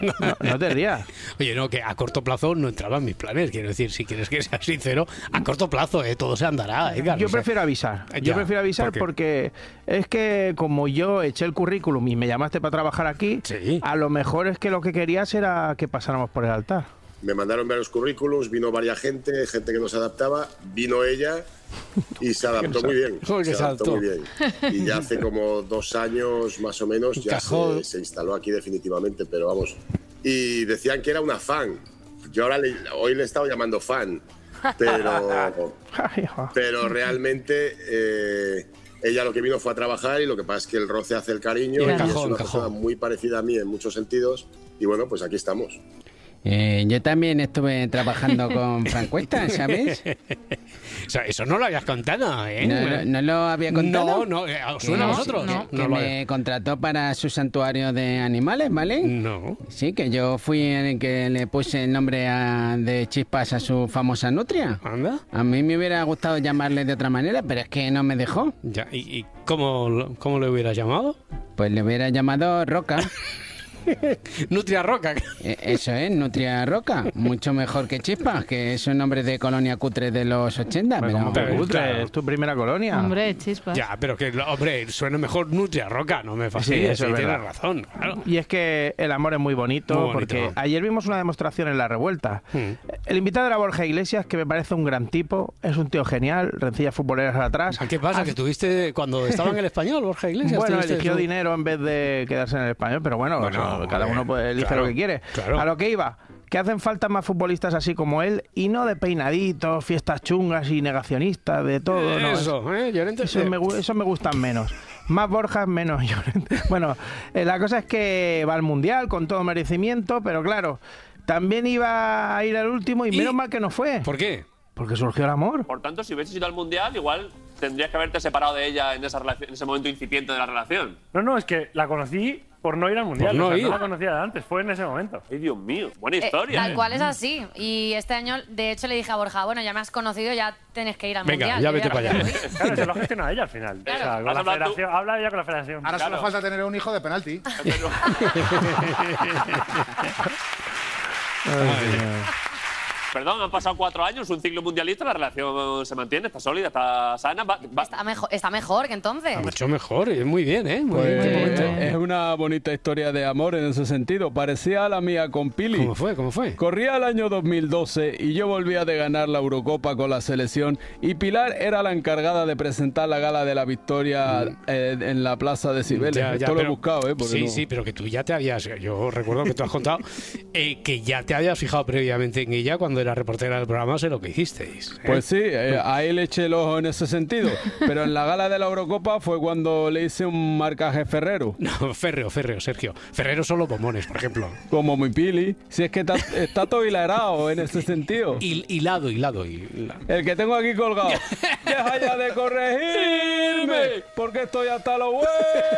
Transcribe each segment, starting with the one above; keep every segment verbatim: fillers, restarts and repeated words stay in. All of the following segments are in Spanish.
No, no te rías. Oye, no, que a corto plazo no entraba en mis planes. Quiero decir, si quieres que sea sincero, a corto plazo eh, todo se andará. Edgar, yo o sea, prefiero avisar. ya, Yo prefiero avisar ¿por qué? porque es que como yo eché el currículum y me llamaste para trabajar aquí, Sí. a lo mejor es que lo que querías era que pasáramos por el altar. Me mandaron varios currículums, vino varias gente, gente que no se adaptaba, vino ella y se adaptó muy bien. Joder, que Se se adaptó adaptó. muy bien. Y ya hace como dos años más o menos ya Encajó. se, se instaló aquí definitivamente, pero vamos. Y decían que era una fan. Yo ahora le- hoy le he estado llamando fan, pero, Ay, jo. pero realmente eh, ella lo que vino fue a trabajar y lo que pasa es que el roce hace el cariño Y y, encajó, es una encajó. persona muy parecida a mí en muchos sentidos. Y bueno, pues aquí estamos. Eh, yo también estuve trabajando con Francuesta, ¿sabes? O sea, eso no lo habías contado, ¿eh? ¿No, no, no lo había No, contado? no, eh, ¿os suena a Que- vosotros? Que, No, que no lo me contrató para su santuario de animales, ¿vale? No. Sí, que yo fui el que le puse el nombre a- de Chispas a su famosa nutria. ¿Anda? A mí me hubiera gustado llamarle de otra manera, pero es que no me dejó. Ya, ¿y, y cómo, lo- cómo le hubieras llamado? Pues le hubiera llamado Roca. Nutria Roca. Eh, Eso es, Nutria Roca. Mucho mejor que Chispas, que es un nombre de colonia cutre de los ochenta. Pero Pero, como que pero, cutre, claro. es tu primera colonia. Hombre, chispas. Ya, pero que, hombre, suena mejor Nutria Roca, no me fastidies. Sí, eso es tienes verdad. razón, claro. Y es que el amor es muy bonito, Muy bonito. porque ayer vimos una demostración en La Revuelta. Hmm. El invitado era Borja Iglesias, que me parece un gran tipo, es un tío genial, rencillas futboleras atrás. ¿Qué pasa? ¿Que tuviste cuando estaba en el español, Borja Iglesias? Bueno, tuviste eligió su- dinero en vez de quedarse en el español, pero bueno, Bueno, eso, cada hombre, uno pues, elige claro, lo que quiere. claro. A lo que iba, que hacen falta más futbolistas así como él y no de peinaditos, fiestas chungas y negacionistas, de todo. ¿no? Eso, ¿eh? Llorente. Eso me, gu- eso me gustan menos. Más Borjas, menos Llorente. Bueno, eh, la cosa es que va al Mundial con todo merecimiento, pero claro, también iba a ir al último y, ¿Y? menos mal que no fue. ¿Por qué? Porque surgió el amor. Por tanto, si hubieses ido al Mundial, igual tendrías que haberte separado de ella en, esa relación, en ese momento incipiente de la relación. No, no, es que la conocí por no ir al Mundial. Por no o sea, ir. no la conocía de antes, fue en ese momento. Ay, Dios mío, buena Eh, historia. tal cual es así. Y este año, de hecho, le dije a Borja, bueno, ya me has conocido, ya tienes que ir al Venga, Mundial. ya Yo vete ya para no allá. quiero ir. Claro, se lo gestiona ella al final. O sea, Claro. con Has la hablado tú. federación, habla ella con la federación. Ahora Claro. solo falta tener un hijo de penalti. Perdón, han pasado cuatro años, un ciclo mundialista, la relación se mantiene, está sólida, está sana. Va, va- Está mejor, está mejor que entonces. Mucho mejor, es muy bien, ¿eh? Muy Pues, bien, muy bonito. eh, es una bonita historia de amor en ese sentido. Parecía a la mía con Pili. ¿Cómo fue? ¿Cómo fue? Corría el año dos mil doce y yo volvía de ganar la Eurocopa con la selección y Pilar era la encargada de presentar la gala de la victoria eh, en la plaza de Cibeles. Ya, ya, Esto lo he pero- buscado, ¿eh? Porque Sí, no- sí, pero que tú ya te habías... Yo recuerdo que tú has contado eh, que ya te habías fijado previamente en ella cuando era reportera del programa, sé lo que hicisteis. ¿eh? Pues sí, eh, a él eché el ojo en ese sentido. Pero en la gala de la Eurocopa fue cuando le hice un marcaje ferrero. No, férreo, férreo, Sergio. Ferrero solo bombones, por ejemplo. Como mi Pili. Si es que está, está todo hilarado en ese sentido. Hil- hilado, hilado, hilado. El que tengo aquí colgado. Deja ya de corregirme, porque estoy hasta los huevos.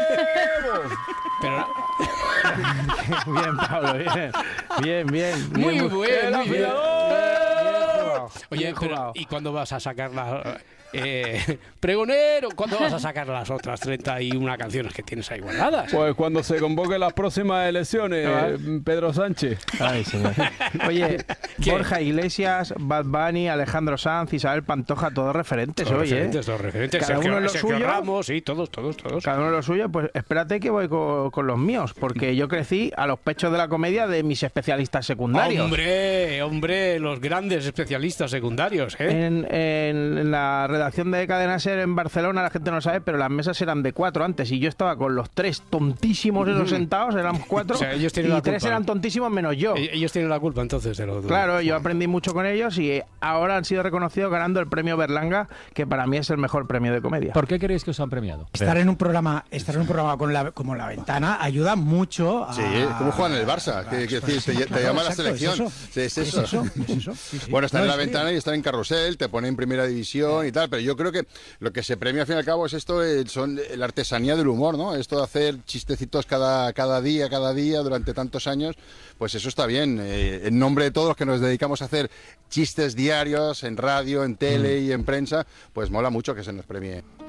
Pero Bien, Pablo, bien. Bien, bien. muy bien, bueno, muy bien. jugado, Oye, bien pero jugado. ¿y cuándo vas a sacar la... Eh, pregonero, ¿cuándo vas a sacar las otras treinta y una canciones que tienes ahí guardadas? Pues cuando se convoquen las próximas elecciones, eh, Pedro Sánchez. Ay, señor. Oye, ¿Qué? Borja Iglesias, Bad Bunny, Alejandro Sanz, Isabel Pantoja, todos referentes Todos hoy, referentes, ¿eh? todos referentes. Cada Sergio, uno en lo Sergio suyo. Ramos, sí, todos, todos, todos. Cada uno lo suyo, pues espérate que voy co- con, los míos, porque yo crecí a los pechos de la comedia de mis especialistas secundarios. Hombre, hombre, los grandes especialistas secundarios, ¿eh? En, en- en la redacción de Cadena Ser en Barcelona, la gente no sabe, pero las mesas eran de cuatro antes y yo estaba con los tres tontísimos esos sentados, éramos cuatro, O sea, ellos tienen y la tres culpa. eran tontísimos menos yo. E- Ellos tienen la culpa entonces de lo de- Claro, yo aprendí mucho con ellos y ahora han sido reconocidos ganando el premio Berlanga, que para mí es el mejor premio de comedia. ¿Por qué creéis que os han premiado? Estar en un programa, estar en un programa con la, como La Ventana ayuda mucho a... Sí, ¿cómo juegan en el Barça? ¿Qué, qué decir? Te, te Claro, llama la exacto, selección. es eso. Sí, es Es eso. eso, es eso, sí, sí. Bueno, estar No, en la es que- ventana y estar en carrusel, te pone en primera división y tal, pero yo creo que lo que se premia al fin y al cabo es esto, eh, son la artesanía del humor, ¿no? Esto de hacer chistecitos cada, cada día, cada día, durante tantos años, pues eso está bien. Eh, en nombre de todos los que nos dedicamos a hacer chistes diarios en radio, en tele y en prensa, pues mola mucho que se nos premie.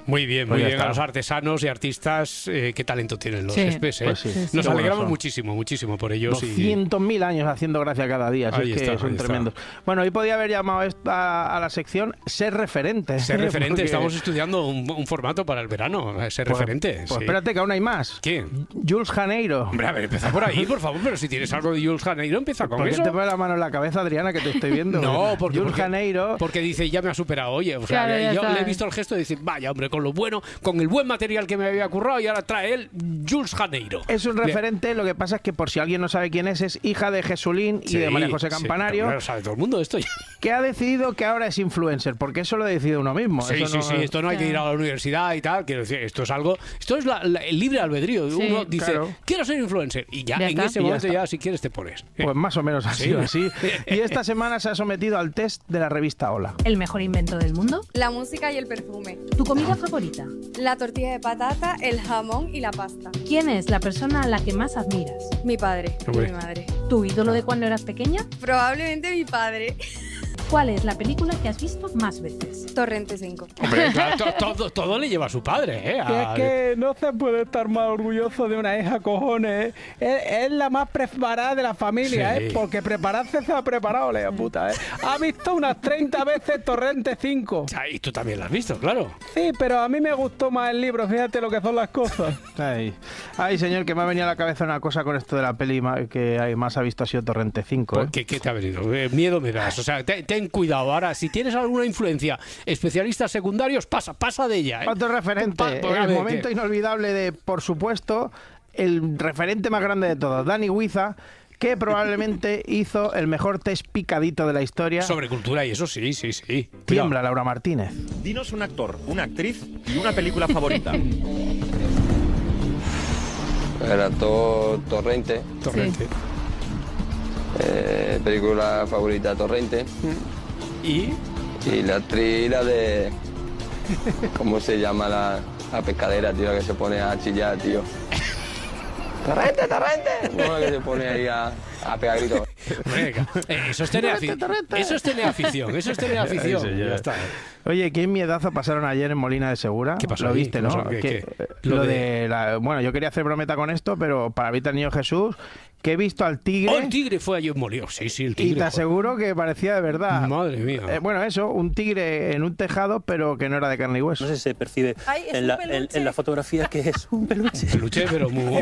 Muy bien, muy Pues ya bien. está. A los artesanos y artistas, eh, qué talento tienen los Sí. Spes, ¿eh? Pues sí. Sí, sí. Nos Qué alegramos buenos son. muchísimo, muchísimo por ellos. y- doscientos mil años haciendo gracia cada día, así Ahí es que está, son ahí está. tremendos. Bueno, hoy podía haber llamado esto a, a la sección Ser Referente. Ser referente, Porque- estamos estudiando un, un formato para el verano, eh, ser Pues- referente. Pues sí. espérate que aún hay más. ¿Quién? Jules Janeiro. Hombre, a ver, empieza por ahí, por favor, pero si tienes algo de Jules Janeiro, empieza con ¿Por qué eso. te pones la mano en la cabeza, Adriana, que te estoy viendo? No, porque, Jules porque, Janeiro... porque dice, ya me ha superado, oye, o sea, Claro, ya yo está. le he visto el gesto de decir, vaya, hombre, con lo bueno, con el buen material que me había currado y ahora trae él Jules Janeiro. Es un Bien. referente, lo que pasa es que por si alguien no sabe quién es, es hija de Jesulín y Sí, de María José sí, Campanario, pero claro, sabe todo el mundo esto ya. que ha decidido que ahora es influencer, porque eso lo decide uno mismo. Sí, eso sí, no- sí, esto no hay que ir a la universidad y tal, quiero decir, esto es algo, esto es la- la- el libre albedrío. Sí, Uno dice, claro. quiero ser influencer, y ya, Ya en está. ese Y ya momento está. ya, si quieres te pones. Pues más o menos ha Sí. sido así. Y esta semana se ha sometido al test de la revista Hola. ¿El mejor invento del mundo? La música y el perfume. ¿Tu comida favorita? La tortilla de patata, el jamón y la pasta. ¿Quién es la persona a la que más admiras? Mi padre y Hombre. mi madre. ¿Tu ídolo de cuando eras pequeña? Probablemente mi padre. ¿Cuál es la película que has visto más veces? Torrente cinco. Hombre, claro, to- todo, todo le lleva a su padre, ¿eh? Que es A- que no se puede estar más orgulloso de una hija, cojones. ¿eh? Es, es la más preparada de la familia, Sí. ¿eh? Porque prepararse se ha preparado, la puta, ¿eh? Ha visto unas treinta veces Torrente cinco. Ah, y tú también lo has visto, claro. Sí, pero a mí me gustó más el libro, fíjate lo que son las cosas. Ay. Ay, señor, que me ha venido a la cabeza una cosa con esto de la peli ma- que hay- más ha visto ha sido Torrente cinco. ¿eh? ¿Qué, qué te ha venido? Eh, miedo me das. O sea, te- ten cuidado. Ahora, si tienes alguna influencia, especialistas secundarios, pasa, pasa de ella. ¿eh? Otro referente, Pa- pues, a el ver, momento ¿qué? inolvidable de, por supuesto, el referente más grande de todos, Dani Huiza, que probablemente hizo el mejor test picadito de la historia. Sobre cultura y eso sí, sí, sí. Tiembla, Laura Martínez. Dinos un actor, una actriz y una película favorita. El actor Torrente. Torrente. Eh, película favorita Torrente. ¿Y? Y la actriz, la de... ¿Cómo se llama la, la pescadera, tío? La que se pone a chillar, tío. ¡Torrente, Torrente! Una que se pone ahí a, a pegar gritos. Venga, eh, eso es tener afición. Eso es tener afición. Eso es tener afición. Sí, señor. Ya está. Oye, qué miedazo pasaron ayer en Molina de Segura. ¿Qué pasó Lo ahí? viste, ¿Qué ¿no? pasó? ¿Qué- Que, qué? eh, Lo Lo de- de la- bueno, yo quería hacer brometa con esto, pero para evitar al niño Jesús, que he visto al tigre. Oh, el tigre fue ayer molido. Sí, sí, el tigre. Y te joder. aseguro que parecía de verdad. Madre mía. Eh, bueno, eso, un tigre en un tejado, pero que no era de carne y hueso. No sé si se percibe Ay, ¿es en un la, en, peluche? en la fotografía que es un peluche. Peluche, pero muy.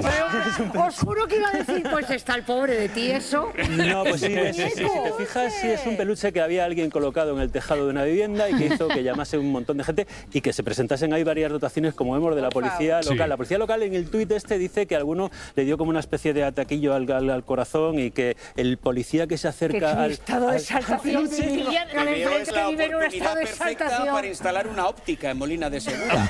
Os juro que iba a decir, pues está el pobre de ti, eso. No, pues sí, sí, sí, si te fijas, sí es un peluche que había alguien colocado en el tejado de una vivienda y que hizo que llamase un montón de gente y que se presentasen ahí varias dotaciones, como vemos, de la policía favor. local. Sí. La policía local en el tuit este dice que alguno le dio como una especie de ataquillo al, al- al corazón y que el policía que se acerca al, estado de al- exaltación. Vivían con enfrente que vive en un estado de exaltación. para instalar una óptica en Molina de Segura.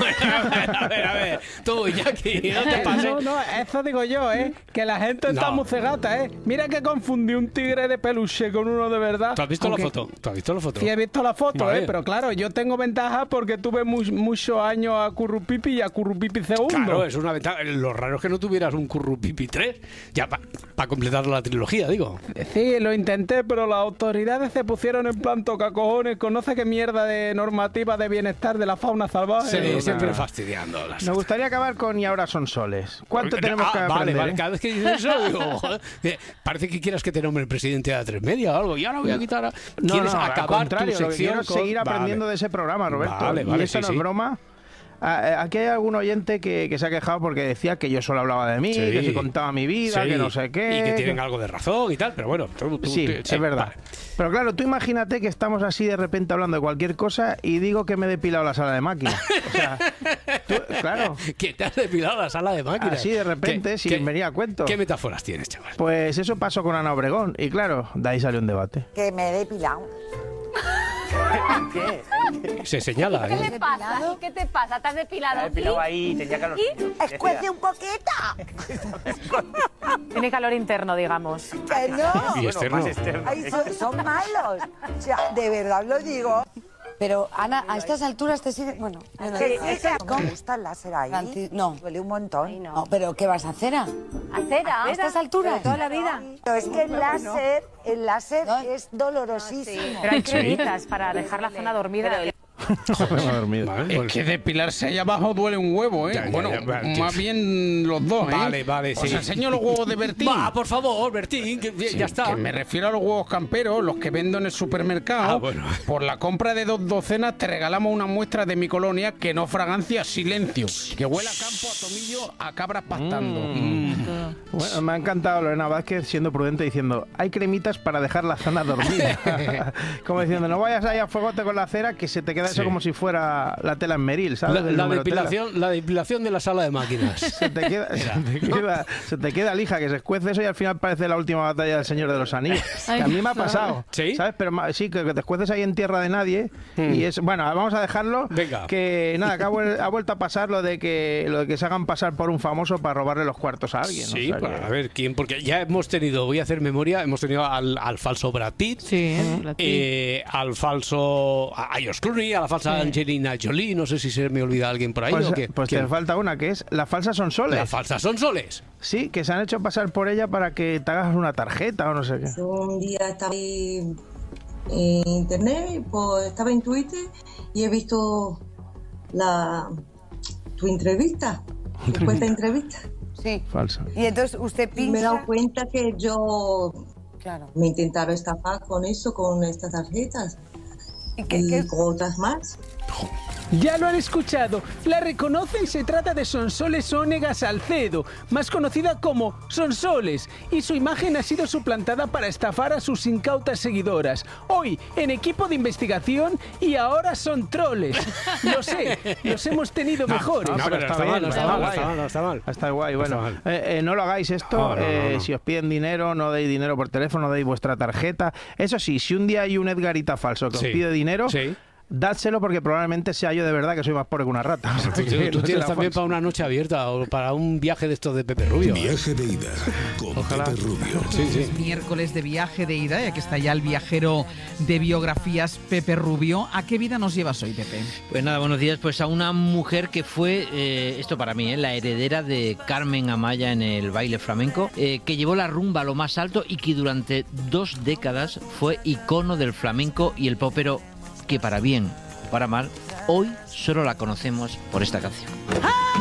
A ver, a ver. Tú, Jackie, no te pases. No, no, eso digo yo, ¿eh? Que la gente está No. muy cegata, ¿eh? Mira que confundí un tigre de peluche con uno de verdad. ¿Tú has visto Aunque- la foto? ¿Tú has visto la foto? Sí, he visto la foto, Vale. ¿eh? Pero claro, yo tengo ventaja porque tuve mu- muchos años a Currupipi y a Currupipi segundo. Claro, es una ventaja. Lo raro es que no tuvieras un Currupipi tres, ya para completar la trilogía, digo. Sí, lo intenté, pero las autoridades se pusieron en plan tocacojones con no sé qué mierda de normativa de bienestar de la fauna salvaje. Sí, una- siempre fastidiando. Las... Me gustaría acabar con Y ahora son soles. ¿Cuánto tenemos Ah, que vale, aprender? vale, eh? cada vez que dices eso, digo, joder, eh, parece que quieras que te nombre el presidente de A tres Media o algo, y ahora voy a quitar a... No, ¿Quieres no, al acabar contrario, tu lo que sección quiero es con- seguir aprendiendo Vale. de ese programa, Roberto. Vale, y vale, eso sí, no sí. es broma. Ah, eh, Aquí hay algún oyente que, que se ha quejado porque decía que yo solo hablaba de mí, Sí. que si contaba mi vida, Sí, que no sé qué. Y que tienen que- algo de razón y tal, pero bueno. Tú, tú- Sí, tú- es verdad. vale. Pero claro, tú imagínate que estamos así de repente hablando de cualquier cosa y digo que me he depilado la sala de máquinas. O sea, tú- claro. Que te has depilado la sala de máquinas. Así de repente, ¿Qué- sin qué- venir a cuento. ¿Qué metáforas tienes, chaval? Pues eso pasó con Ana Obregón y claro, de ahí salió un debate. Que me he depilado. ¿Qué? Se señala. ¿Qué ¿eh? te pasa? ¿Qué te pasa? ¿Te has depilado? depilado ahí, tenía calor. Escuece un poquito. Tiene calor interno, digamos. Que no. Y externo. más externo. Ay, son, son malos. O sea, de verdad lo digo. Pero, Ana, a estas alturas te sigue... Bueno, bueno, Que- dice- ese- ¿Cómo gusta el láser ahí? Francis, no. Duele un montón. No, pero ¿qué vas a hacer? ¿A ¿A cera? a estas alturas? Pero toda la vida. Pero es que el láser, el láser es dolorosísimo. Pero hay Sí. cremitas para dejar la zona dormida. Me he dormido. Vale, Es pues- que depilarse ahí abajo duele un huevo, ¿eh? Ya, ya, bueno, ya, vale, más tío. bien los dos, ¿eh? Vale, vale, Os sí. enseño los huevos de Bertín. Va, por favor, Bertín, que Sí, ya está. Que me refiero a los huevos camperos, los que vendo en el supermercado. Ah, bueno. Por la compra de dos docenas te regalamos una muestra de mi colonia que no fragancia, silencio. Que huele a campo, a tomillo, a cabras pastando. Mm. Bueno, me ha encantado Lorena Vázquez siendo prudente diciendo, hay cremitas para dejar la zona dormida. Como diciendo, no vayas ahí a fuegote con la cera que se te queda eso Sí. como si fuera la tela en Meril, ¿sabes? La, Del la número tela. depilación, la depilación de la sala de máquinas. Se te, queda, se, te queda, se te queda lija, que se escuece eso y al final parece la última batalla del Señor de los Anillos. Ay, Que a mí me ha pasado. ¿Sí? ¿Sabes? Pero ma- sí, que, que te escueces ahí en tierra de nadie. Hmm. Y es. Bueno, vamos a dejarlo. Venga. Que nada, que ha, vuel- ha vuelto a pasar lo de que lo de que se hagan pasar por un famoso para robarle los cuartos a alguien. Sí, o sea para que- a ver quién, porque ya hemos tenido, voy a hacer memoria, hemos tenido al, al falso Brad Pitt, Sí, Brad Pitt. eh, al falso a a George Clooney, a la falsa Sí. Angelina Jolie, no sé si se me olvida alguien por ahí Pues, o qué. pues ¿Quién? te falta una, que es la falsa Sonsoles. La falsa Sonsoles. Sí, que se han hecho pasar por ella para que te hagas una tarjeta o no sé qué. Un día estaba ahí en internet, pues estaba en Twitter y he visto la tu entrevista, tu supuesta entrevista. Sí. Falsa. Y entonces usted Y me he dado pincha. cuenta que yo Claro. me intentaron estafar con eso, con estas tarjetas ¿Y y, qué, qué- con otras más. Ya lo han escuchado. La reconocen, se trata de Sonsoles Ónega Salcedo, más conocida como Sonsoles, y su imagen ha sido suplantada para estafar a sus incautas seguidoras. Hoy, en equipo de investigación, y ahora son troles. Lo sé, los hemos tenido mejores. no, pero está mal, no está mal, no guay. está mal, no está mal. Está guay, No está bueno. mal. Eh, eh, no lo hagáis esto. No, no, no, eh, no. Si os piden dinero, no deis dinero por teléfono, no deis vuestra tarjeta. Eso sí, si un día hay un Edgarita falso que Sí. os pide dinero, Sí. dádselo porque probablemente sea yo de verdad que soy más pobre que una rata. O sea, Tú, que tú no tienes será también falso. para una noche abierta o para un viaje de estos de Pepe Rubio. ¿eh? Viaje de ida con Ojalá. Pepe Rubio. Sí, sí. Es miércoles de viaje de ida, ya que está ya el viajero de biografías Pepe Rubio. ¿A qué vida nos llevas hoy, Pepe? Pues nada, buenos días. Pues a una mujer que fue, eh, esto para mí, eh, la heredera de Carmen Amaya en el baile flamenco, eh, que llevó la rumba a lo más alto y que durante dos décadas fue icono del flamenco y el popero, que para bien o para mal, hoy solo la conocemos por esta canción.